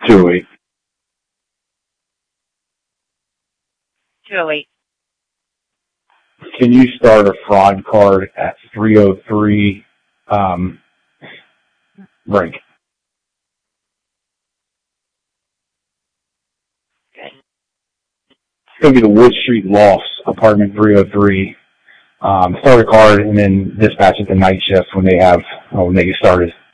208. 208. Can you start a fraud card at 303 Brink? Okay. It's going to be the Wood Street Lofts, apartment 303. Start a card and then dispatch it the night shift when they get started.